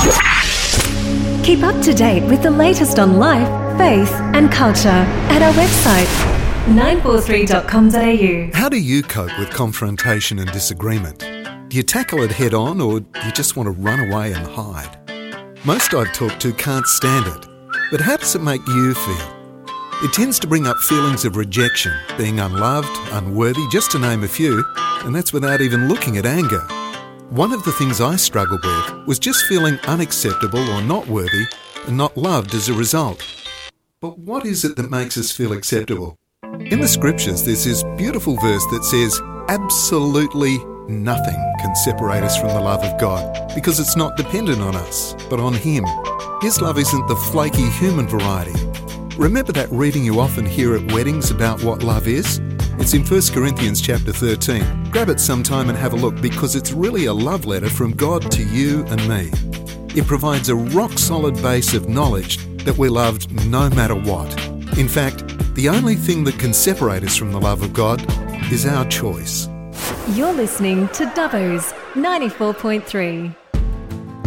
Keep up to date with the latest on life, faith and culture at our website 943.com.au. How do you cope with confrontation and disagreement? Do you tackle it head on, or do you just want to run away and hide? Most I've talked to can't stand it, but how does it make you feel? It tends to bring up feelings of rejection, being unloved, unworthy, just to name a few, and that's without even looking at anger. One of the things I struggled with was just feeling unacceptable or not worthy and not loved as a result. But what is it that makes us feel acceptable? In the scriptures, there's this beautiful verse that says, absolutely nothing can separate us from the love of God, because it's not dependent on us, but on Him. His love isn't the flaky human variety. Remember that reading you often hear at weddings about what love is? It's in 1 Corinthians chapter 13. Grab it sometime and have a look, because it's really a love letter from God to you and me. It provides a rock-solid base of knowledge that we're loved no matter what. In fact, the only thing that can separate us from the love of God is our choice. You're listening to Dubbo's 94.3.